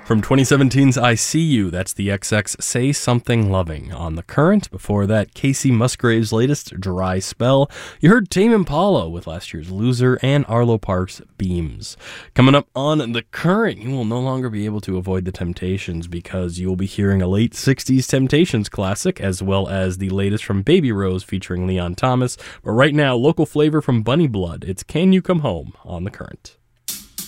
From 2017's I See You, that's the XX Say Something Loving on The Current. Before that, Casey Musgrave's latest, Dry Spell. You heard Tame Impala with last year's Loser and Arlo Parks' Beams. Coming up on The Current, you will no longer be able to avoid the Temptations because you will be hearing a late 60s Temptations classic as well as the latest from Baby Rose featuring Leon Thomas. But right now, local flavor from Bunny Blood. It's Can You Come Home on The Current.